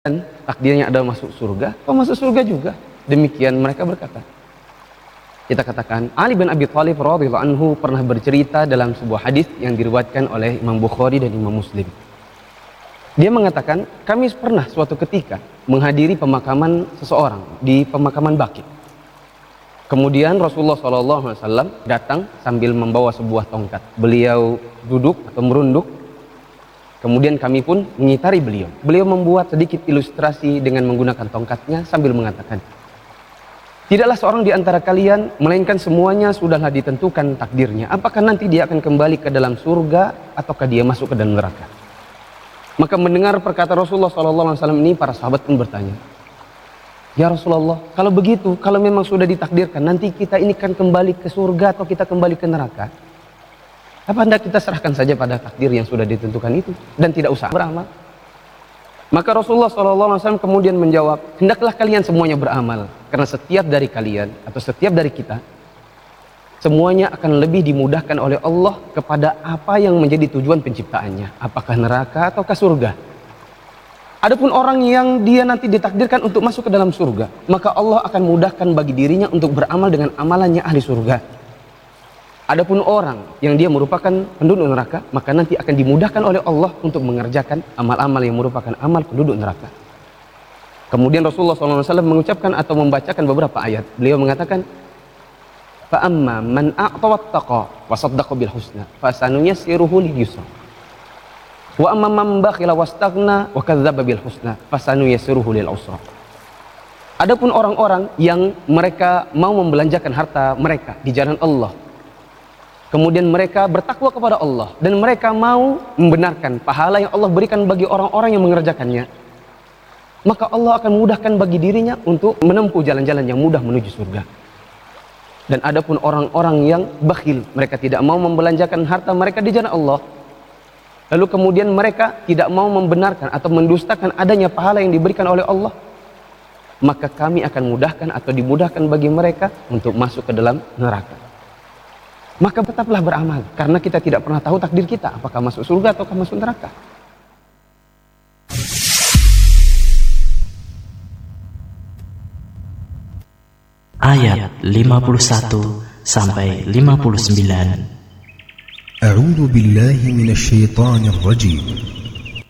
takdirnya ada masuk surga, kau masuk surga juga. Demikian mereka berkata. Kita katakan Ali bin Abi Thalib radhiyallahu anhu pernah bercerita dalam sebuah hadis yang diriwayatkan oleh Imam Bukhari dan Imam Muslim. Dia mengatakan, kami pernah suatu ketika menghadiri pemakaman seseorang di pemakaman Baqi. Kemudian Rasulullah SAW datang sambil membawa sebuah tongkat. Beliau duduk atau merunduk. Kemudian kami pun mengitari beliau. Beliau membuat sedikit ilustrasi dengan menggunakan tongkatnya sambil mengatakan, tidaklah seorang di antara kalian, melainkan semuanya sudahlah ditentukan takdirnya. Apakah nanti dia akan kembali ke dalam surga ataukah dia masuk ke dalam neraka? Maka mendengar perkataan Rasulullah SAW ini, para sahabat pun bertanya, ya Rasulullah, kalau begitu, kalau memang sudah ditakdirkan nanti kita ini kan kembali ke surga atau kita kembali ke neraka, apa hendak kita serahkan saja pada takdir yang sudah ditentukan itu dan tidak usah beramal? Maka Rasulullah SAW kemudian menjawab, hendaklah kalian semuanya beramal, karena setiap dari kalian atau setiap dari kita semuanya akan lebih dimudahkan oleh Allah kepada apa yang menjadi tujuan penciptaannya, apakah neraka ataukah surga. Adapun orang yang dia nanti ditakdirkan untuk masuk ke dalam surga, maka Allah akan mudahkan bagi dirinya untuk beramal dengan amalannya ahli surga. Adapun orang yang dia merupakan penduduk neraka, maka nanti akan dimudahkan oleh Allah untuk mengerjakan amal-amal yang merupakan amal penduduk neraka. Kemudian Rasulullah SAW mengucapkan atau membacakan beberapa ayat. Beliau mengatakan, فَأَمَّا مَنْ أَعْطَى وَاتَّقَى وَصَدَّقَ بِالْحُسْنَى فَسَنُيَسِّرُهُ لِلْيُسْرَى وَأَمَّا مَنْ بَخِلَ وَاسْتَغْنَى وَكَذَّبَ بِالْحُسْنَى فَسَنُيَسِّرُهُ لِلْعُسْرَى. Adapun orang-orang yang mereka mau membelanjakan harta mereka di jalan Allah, kemudian mereka bertakwa kepada Allah dan mereka mau membenarkan pahala yang Allah berikan bagi orang-orang yang mengerjakannya, maka Allah akan mudahkan bagi dirinya untuk menempuh jalan-jalan yang mudah menuju surga. Dan adapun orang-orang yang bakhil, mereka tidak mau membelanjakan harta mereka di jalan Allah, lalu kemudian mereka tidak mau membenarkan atau mendustakan adanya pahala yang diberikan oleh Allah, maka kami akan mudahkan atau dimudahkan bagi mereka untuk masuk ke dalam neraka. Maka tetaplah beramal, karena kita tidak pernah tahu takdir kita, apakah masuk surga ataukah masuk neraka. Ayat 51 sampai 59. A'udzu billahi minasy syaithanir rajim.